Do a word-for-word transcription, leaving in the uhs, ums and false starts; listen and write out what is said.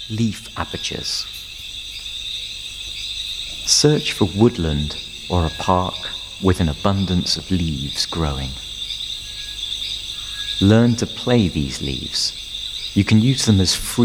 leaf apertures. Search for woodland or a park with an abundance of leaves growing. Learn to play these leaves. You can use them as free